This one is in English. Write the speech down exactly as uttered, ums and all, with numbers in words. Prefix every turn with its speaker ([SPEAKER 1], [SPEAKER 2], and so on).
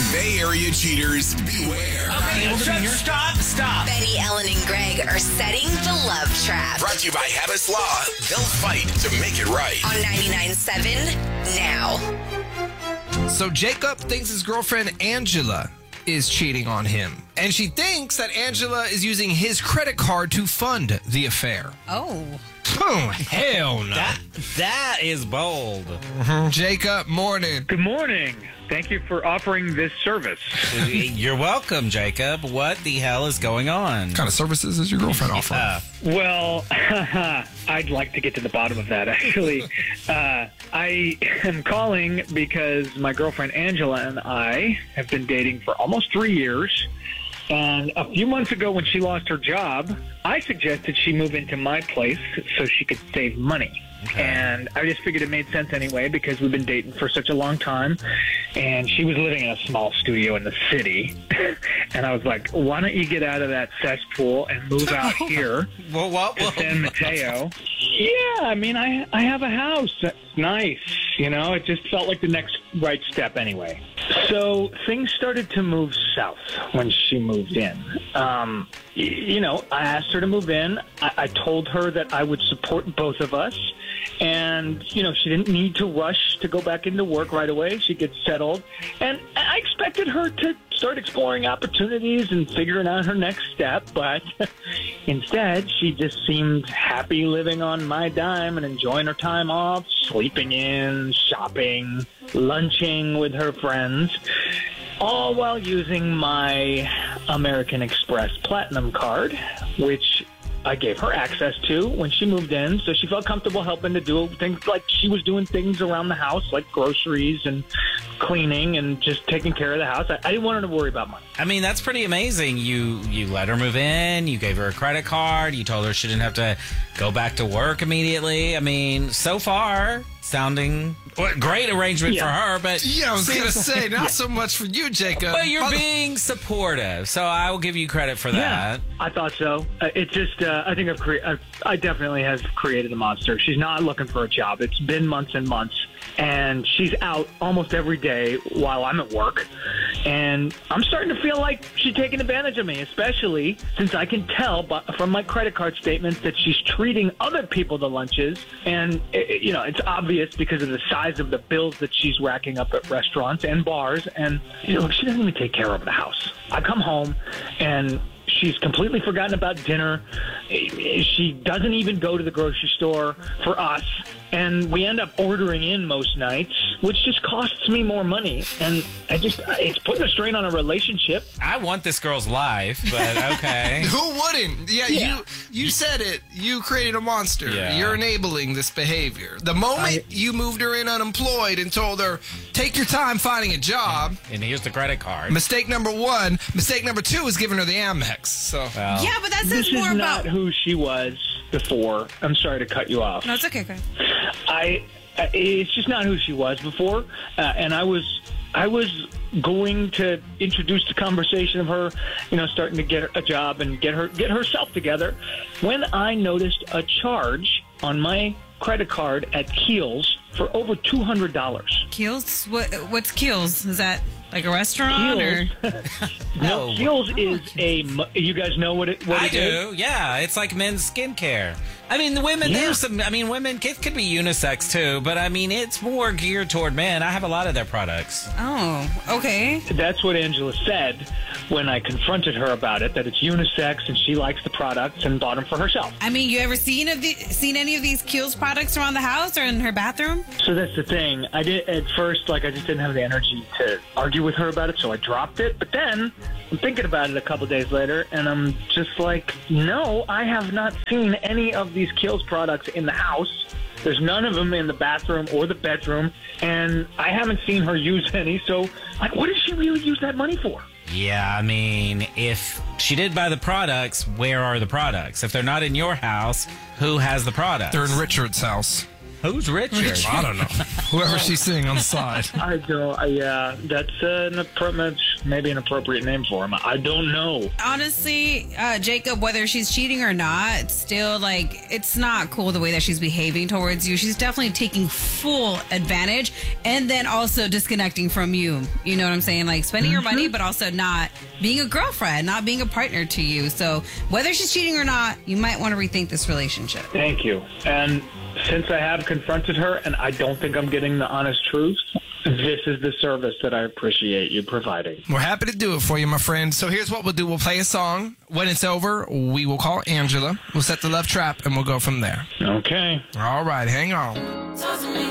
[SPEAKER 1] Bay Area cheaters, beware.
[SPEAKER 2] Okay, just stop, stop.
[SPEAKER 3] Benny, Ellen, and Greg are setting the love trap.
[SPEAKER 1] Brought to you by Habits Law. They'll fight to make it right.
[SPEAKER 3] On ninety-nine point seven now.
[SPEAKER 4] So Jacob thinks his girlfriend Angela is cheating on him. And she thinks that Angela is using his credit card to fund the affair.
[SPEAKER 5] Oh.
[SPEAKER 4] Oh, hell no.
[SPEAKER 2] That, that is bold.
[SPEAKER 4] Mm-hmm. Jacob, morning.
[SPEAKER 6] Good morning. Thank you for offering this service.
[SPEAKER 2] You're welcome, Jacob. What the hell is going on?
[SPEAKER 4] What kind of services is your girlfriend offering?
[SPEAKER 2] Uh,
[SPEAKER 6] Well, I'd like to get to the bottom of that, actually. Uh, I am calling because my girlfriend Angela and I have been dating for almost three years. And a few months ago when she lost her job, I suggested she move into my place so she could save money. Okay. And I just figured it made sense anyway because we've been dating for such a long time. And she was living in a small studio in the city. And I was like, why don't you get out of that cesspool and move out here
[SPEAKER 2] well, well, well,
[SPEAKER 6] to San Mateo? Yeah, I mean, I, I have a house. That's nice. You know, it just felt like the next right step anyway. So things started to move south when she moved in. Um, y- you know, I asked her to move in. I-, I told her that I would support both of us. And, you know, she didn't need to rush to go back into work right away. She'd get settled. And I expected her to start exploring opportunities and figuring out her next step. But instead, she just seemed happy living on my dime and enjoying her time off, sleeping in, shopping, lunching with her friends, all while using my American Express Platinum card, which I gave her access to when she moved in, so she felt comfortable helping to do things like she was doing things around the house, like groceries and cleaning and just taking care of the house. I, I didn't want her to worry about money.
[SPEAKER 2] I mean, that's pretty amazing. You you let her move in. You gave her a credit card. You told her she didn't have to go back to work immediately. I mean, so far, sounding well, great arrangement
[SPEAKER 6] Yeah.
[SPEAKER 4] for
[SPEAKER 2] her, but
[SPEAKER 4] Yeah, I was going to say, not so much for you, Jacob.
[SPEAKER 2] but you're
[SPEAKER 4] Other-
[SPEAKER 2] being supportive, so I will give you credit for that.
[SPEAKER 6] Yeah, I thought so. Uh, it just, uh, I think I've cre- I've, I definitely have created a monster. She's not looking for a job. It's been months and months, and she's out almost every day while I'm at work. And I'm starting to feel like she's taking advantage of me, especially since I can tell by, from my credit card statements that she's treating other people to lunches. And, it, you know, it's obvious because of the size of the bills that she's racking up at restaurants and bars. And, you know, she doesn't even take care of the house. I come home and she's completely forgotten about dinner. She doesn't even go to the grocery store for us. And we end up ordering in most nights, which just costs me more money. And I just, it's putting a strain on a relationship.
[SPEAKER 2] I want this girl's life, but okay.
[SPEAKER 4] Who wouldn't? Yeah,
[SPEAKER 6] Yeah.
[SPEAKER 4] you you said it. You created a monster.
[SPEAKER 2] Yeah.
[SPEAKER 4] You're enabling this behavior. The moment
[SPEAKER 6] I-
[SPEAKER 4] you moved her in unemployed and told her, take your time finding a job,
[SPEAKER 2] And here's the credit card.
[SPEAKER 4] mistake number one. Mistake number two is giving her the Amex. So
[SPEAKER 2] Well,
[SPEAKER 5] Yeah, but that says
[SPEAKER 6] This is
[SPEAKER 5] more
[SPEAKER 6] not
[SPEAKER 5] about.
[SPEAKER 6] who she was before. I'm sorry to cut you off.
[SPEAKER 5] No, it's okay, Greg.
[SPEAKER 6] I, I it's just not who she was before, uh, and I was I was going to introduce the conversation of her, you know, starting to get a job and get her get herself together, when I noticed a charge on my credit card at Keels for over two hundred dollars.
[SPEAKER 5] Keels? What? What's Keels? Is that like a restaurant or?
[SPEAKER 6] No,
[SPEAKER 2] No.
[SPEAKER 6] Keels is a. mu- You guys know what it what
[SPEAKER 2] I
[SPEAKER 6] it is?
[SPEAKER 2] do. Yeah, it's like men's skincare. I mean, the women,
[SPEAKER 6] Yeah.
[SPEAKER 2] there's some, I mean, women, it could be unisex too, but I mean, it's more geared toward men. I have a lot of their products.
[SPEAKER 5] Oh, okay.
[SPEAKER 6] That's what Angela said when I confronted her about it, that it's unisex and she likes the products and bought them for herself.
[SPEAKER 5] I mean, you ever seen of the seen any of these Keels products around the house or in her bathroom?
[SPEAKER 6] So that's the thing. I did at first, like I just didn't have the energy to argue with her about it, so I dropped it. But then I'm thinking about it a couple days later, and I'm just like, no, I have not seen any of these Kiehl's products in the house. There's none of them in the bathroom or the bedroom, and I haven't seen her use any. So, like, what did she really use that money for?
[SPEAKER 2] Yeah, I mean, if she did buy the products, where are the products? If they're not in your house, who has the products?
[SPEAKER 4] they're in Richard's house.
[SPEAKER 2] Who's Richard?
[SPEAKER 4] I don't know. Whoever she's seeing on the side.
[SPEAKER 6] I don't. I, yeah, that's uh, an apartment maybe an appropriate name for him. I don't know.
[SPEAKER 5] Honestly, uh, Jacob, whether she's cheating or not, still, like, it's not cool the way that she's behaving towards you. She's definitely taking full advantage and then also disconnecting from you. You know what I'm saying? Like, spending your money, but also not being a girlfriend, not being a partner to you. So whether she's cheating or not, you might want to rethink this relationship.
[SPEAKER 6] Thank you. And since I have confronted her and I don't think I'm getting the honest truth, this is the service that I appreciate you providing.
[SPEAKER 4] We're happy to do it for you, my friend. So here's what we'll do. We'll play a song. When it's over, we will call Angela. We'll set the love trap, and we'll go from there.
[SPEAKER 6] Okay.
[SPEAKER 4] All right, hang on.